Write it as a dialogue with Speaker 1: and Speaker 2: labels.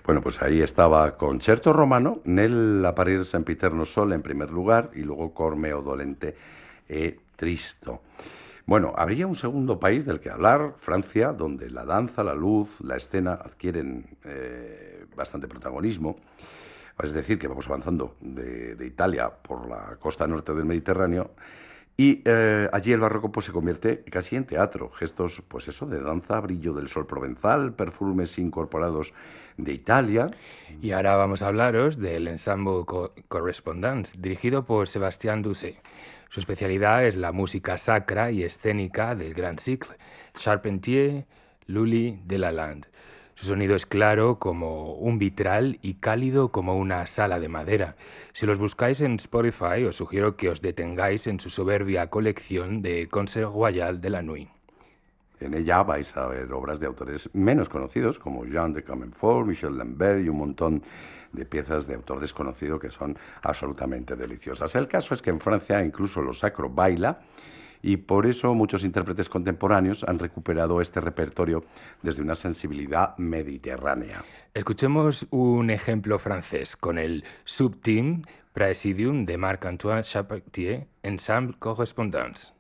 Speaker 1: Bueno, pues ahí estaba Concerto Romano, nell'apparir sempiterno Sole en primer lugar y luego Cormeo Dolente e Tristo. Bueno, habría un segundo país del que hablar, Francia, donde la danza, la luz, la escena adquieren bastante protagonismo. Es decir, que vamos avanzando de Italia por la costa norte del Mediterráneo y allí el barroco pues se convierte casi en teatro. Gestos, pues eso, de danza, brillo del sol provenzal, perfumes incorporados de Italia.
Speaker 2: Y ahora vamos a hablaros del Ensemble Correspondance, dirigido por Sébastien Doucet. Su especialidad es la música sacra y escénica del Grand Cycle, Charpentier, Lully, Delalande. Su sonido es claro como un vitral y cálido como una sala de madera. Si los buscáis en Spotify, os sugiero que os detengáis en su soberbia colección de Concert Royal de la Nuit.
Speaker 1: En ella vais a ver obras de autores menos conocidos como Jean de Comenfort, Michel Lambert y un montón de piezas de autor desconocido que son absolutamente deliciosas. El caso es que en Francia incluso lo sacro baila y por eso muchos intérpretes contemporáneos han recuperado este repertorio desde una sensibilidad mediterránea.
Speaker 2: Escuchemos un ejemplo francés con el Subteam Praesidium de Marc-Antoine Charpentier, Ensemble Correspondance.